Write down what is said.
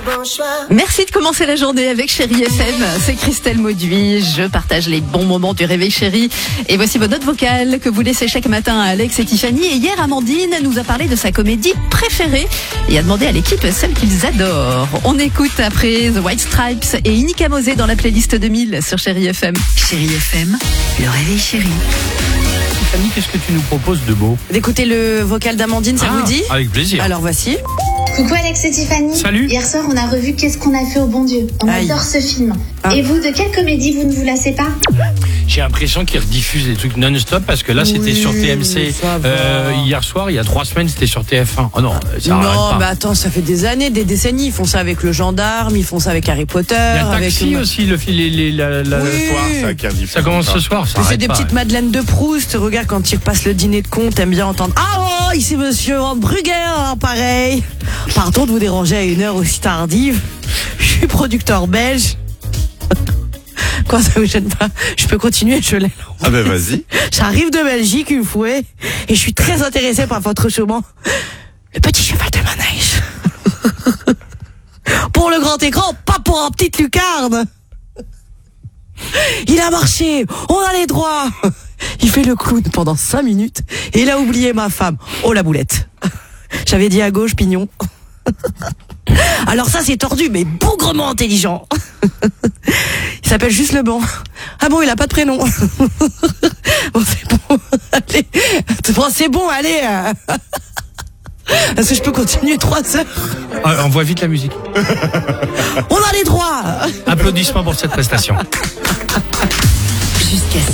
Bon choix. Merci de commencer la journée avec Chérie FM. C'est Christelle Mauduit. Je partage les bons moments du réveil chéri. Et voici vos notes vocales que vous laissez chaque matin à Alex et Tiffany. Et hier, Amandine nous a parlé de sa comédie préférée et a demandé à l'équipe celle qu'ils adorent. On écoute après The White Stripes et Inika Mosé dans la playlist 2000 sur Chérie FM. Chérie FM, le réveil chéri. Tiffany, qu'est-ce que tu nous proposes de beau? D'écouter le vocal d'Amandine, ça vous dit? Avec plaisir. Alors voici. Coucou Alex et Tiffany. Salut. Hier soir, on a revu Qu'est-ce qu'on a fait au bon Dieu. On Aïe. adore ce film. Ah. Et vous, de quelle comédie vous ne vous lassez pas? J'ai l'impression qu'ils rediffusent des trucs non-stop parce que là, c'était Oui, sur TMC. ça va. Hier soir, il y a 3 semaines, c'était sur TF1. Oh non, ça arrête Non, pas. mais attends, ça fait des années, des décennies. Ils font ça avec le gendarme, ils font ça avec Harry Potter. Il y a avec Taxi aussi, le Oui. soir. Ça commence ce soir, ça Mais c'est arrête des pas. petites Madeleines de Proust. Regarde, quand ils repassent le dîner de con, t'aimes bien entendre « Ah oh, ici monsieur Van Brugger, pareil !» Pardon de vous déranger à une heure aussi tardive. Je suis producteur belge. Quoi, ça vous gêne pas? Je peux continuer, je l'ai. Ah ben vas-y. J'arrive de Belgique une fois et je suis très intéressée par votre roman, Le Petit Cheval de Manège. Pour le grand écran, pas pour un petite lucarne. Il a marché, on a les droits. Il fait le clown pendant 5 minutes et il a oublié ma femme. Oh la boulette. J'avais dit à gauche, pignon. Alors ça c'est tordu mais bougrement intelligent. Il s'appelle juste Leblanc. Ah bon, il a pas de prénom. Bon, c'est bon. Allez. Bon, c'est bon, allez. Est-ce que je peux continuer 3 heures? On voit vite la musique. On a les droits. Applaudissements pour cette prestation. Jusqu'à